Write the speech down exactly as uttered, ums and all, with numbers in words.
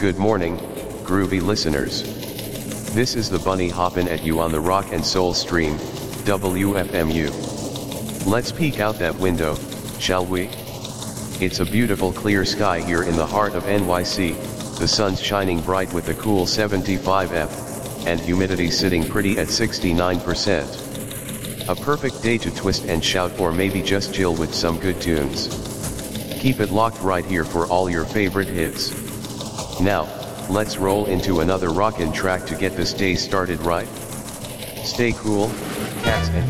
Good morning, groovy listeners. This is the bunny hoppin' at you on the Rock and Soul stream, W F M U. Let's peek out that window, shall we? It's a beautiful clear sky here in the heart of N Y C, the sun's shining bright with a cool seventy-five F, and humidity sitting pretty at sixty-nine percent. A perfect day to twist and shout or maybe just chill with some good tunes. Keep it locked right here for all your favorite hits. Now, let's roll into another rockin' track to get this day started right. Stay cool, cats and